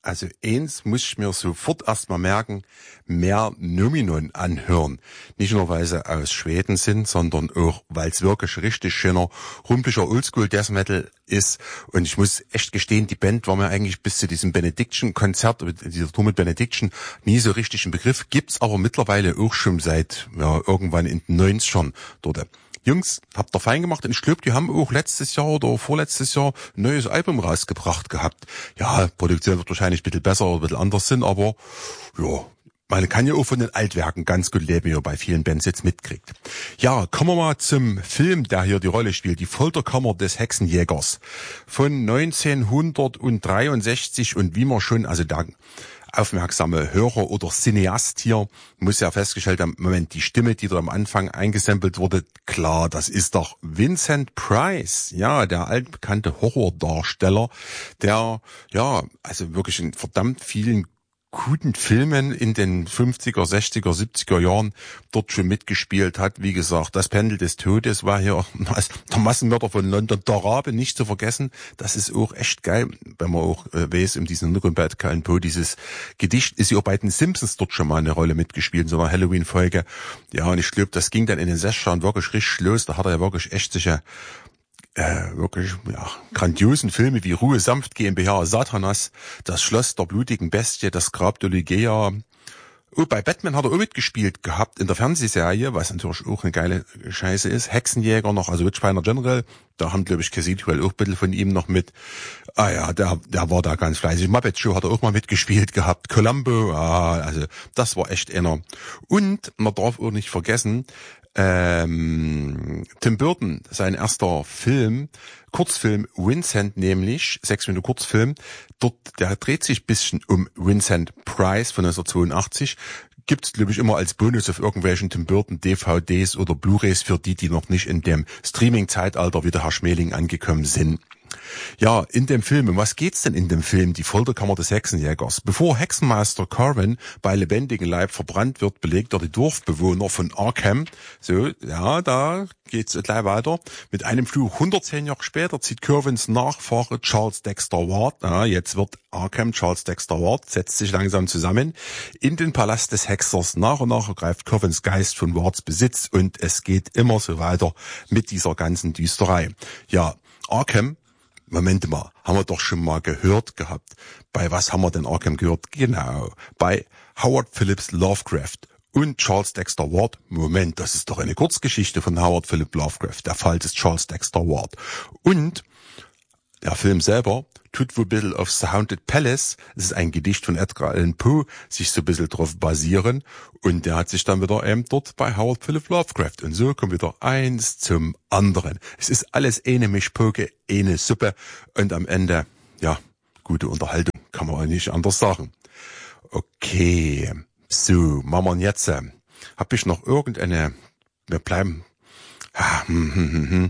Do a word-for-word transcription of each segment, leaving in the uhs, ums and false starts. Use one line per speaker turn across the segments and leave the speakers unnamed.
Also eins muss ich mir sofort erstmal merken, mehr Nominon anhören. Nicht nur, weil sie aus Schweden sind, sondern auch, weil es wirklich richtig schöner, rumplicher Oldschool-Death Metal ist. Und ich muss echt gestehen, die Band war mir eigentlich bis zu diesem Benediction-Konzert, dieser Tour mit Benediction, nie so richtig ein Begriff. Gibt's aber mittlerweile auch schon seit ja, irgendwann in den neunzigern dort. Jungs, habt ihr fein gemacht und ich glaube, die haben auch letztes Jahr oder vorletztes Jahr ein neues Album rausgebracht gehabt. Ja, Produktion wird wahrscheinlich ein bisschen besser oder ein bisschen anders sein, aber ja, man kann ja auch von den Altwerken ganz gut leben, wie ihr bei vielen Bands jetzt mitkriegt. Ja, kommen wir mal zum Film, der hier die Rolle spielt, die Folterkammer des Hexenjägers von neunzehnhundertdreiundsechzig und wie man schon, also da aufmerksame Hörer oder Cineast hier muss ja festgestellt haben, Moment, die Stimme, die da am Anfang eingesampelt wurde, klar, das ist doch Vincent Price, ja, der altbekannte Horrordarsteller, der, ja, also wirklich in verdammt vielen guten Filmen in den fünfziger, sechziger, siebziger Jahren dort schon mitgespielt hat. Wie gesagt, das Pendel des Todes war hier der Massenmörder von London, der Rabe, nicht zu vergessen. Das ist auch echt geil, wenn man auch äh, weiß, um diesen Hintergrund bei Edgar Allan Poe, dieses Gedicht ist ja auch bei den Simpsons dort schon mal eine Rolle mitgespielt, in so einer Halloween-Folge. Ja, und ich glaube, das ging dann in den sechzigern wirklich richtig los. Da hat er ja wirklich echt sicher Äh, wirklich, ja, grandiosen Filme wie Ruhe sanft GmbH, Satanas, das Schloss der blutigen Bestie, das Grab der Lygea. Oh, bei Batman hat er auch mitgespielt gehabt in der Fernsehserie, was natürlich auch eine geile Scheiße ist. Hexenjäger noch, also Witchfinder General, da haben, glaube ich, Cathedral auch ein bisschen von ihm noch mit. Ah ja, der, der war da ganz fleißig. Muppet Show hat er auch mal mitgespielt gehabt. Columbo, ah, also das war echt einer. Und man darf auch nicht vergessen, Ähm, Tim Burton, sein erster Film, Kurzfilm Vincent nämlich, sechs Minuten Kurzfilm, dort, der dreht sich ein bisschen um Vincent Price von neunzehnhundertzweiundachtzig, gibt's, glaube ich, immer als Bonus auf irgendwelchen Tim Burton D V Ds oder Blu-rays für die, die noch nicht in dem Streaming-Zeitalter wie der Herr Schmeling angekommen sind. Ja, in dem Film, um was geht's denn in dem Film, die Folterkammer des Hexenjägers? Bevor Hexenmeister Corwin bei lebendigem Leib verbrannt wird, belegt er die Dorfbewohner von Arkham. So, ja, da geht's gleich weiter. Mit einem Fluch hundertzehn Jahre später zieht Corwins Nachfahre Charles Dexter Ward, ja, jetzt wird Arkham Charles Dexter Ward, setzt sich langsam zusammen, in den Palast des Hexers. Nach und nach ergreift Corwins Geist von Wards Besitz und es geht immer so weiter mit dieser ganzen Düsterei. Ja, Arkham, Moment mal, haben wir doch schon mal gehört gehabt. Bei was haben wir denn Arkham gehört? Genau, bei Howard Phillips Lovecraft und Charles Dexter Ward. Moment, das ist doch eine Kurzgeschichte von Howard Phillips Lovecraft, der Fall des Charles Dexter Ward. Und der Film selber tut wohl ein bisschen auf The Haunted Palace, das ist ein Gedicht von Edgar Allan Poe, sich so ein bisschen drauf basieren. Und der hat sich dann wieder eben dort bei Howard Phillips Lovecraft. Und so kommt wieder eins zum anderen. Es ist alles eine Mischpoke, eine Suppe. Und am Ende, ja, gute Unterhaltung, kann man auch nicht anders sagen. Okay, so, machen wir jetzt. Hab ich noch irgendeine, wir bleiben, hm, hm, hm, hm.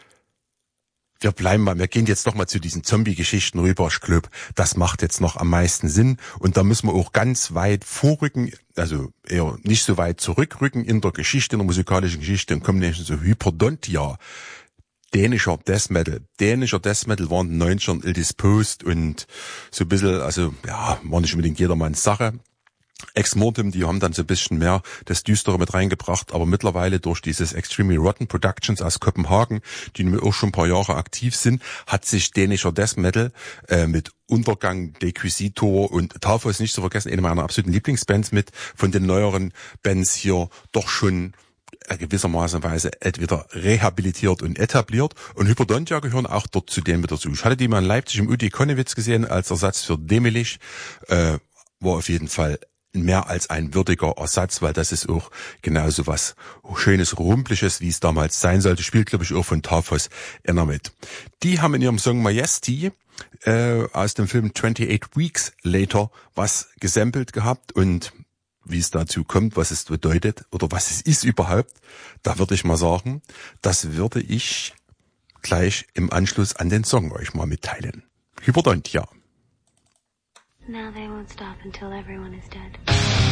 Wir bleiben mal, wir gehen jetzt noch mal zu diesen Zombie-Geschichten rüber. Ich glaube, das macht jetzt noch am meisten Sinn. Und da müssen wir auch ganz weit vorrücken, also eher nicht so weit zurückrücken in der Geschichte, in der musikalischen Geschichte und kommen nämlich so Hyperdontia. Dänischer Death Metal. Dänischer Death Metal waren in den neunzigern Ildispost und so ein bisschen, also ja, war nicht unbedingt jedermanns Sache. Ex Mortem, die haben dann so ein bisschen mehr das Düstere mit reingebracht, aber mittlerweile durch dieses Extremely Rotten Productions aus Kopenhagen, die nun auch schon ein paar Jahre aktiv sind, hat sich dänischer Death Metal äh, mit Untergang, Dequisitor und Taphos nicht zu vergessen, eine meiner absoluten Lieblingsbands mit von den neueren Bands hier doch schon gewissermaßen Weise wieder rehabilitiert und etabliert. Und Hyperdontia gehören auch dort zu denen wieder zu. Ich hatte die mal in Leipzig im U D Konnewitz gesehen als Ersatz für Demilich. Äh, war auf jeden Fall mehr als ein würdiger Ersatz, weil das ist auch genauso was Schönes, Rumpliches, wie es damals sein sollte. Spielt, glaube ich, auch von Taphos einer mit. Die haben in ihrem Song Majesty äh, aus dem Film twenty-eight Weeks Later was gesampelt gehabt und wie es dazu kommt, was es bedeutet oder was es ist überhaupt, da würde ich mal sagen, das würde ich gleich im Anschluss an den Song euch mal mitteilen. Hyperdontia.
Now they won't stop until everyone is dead.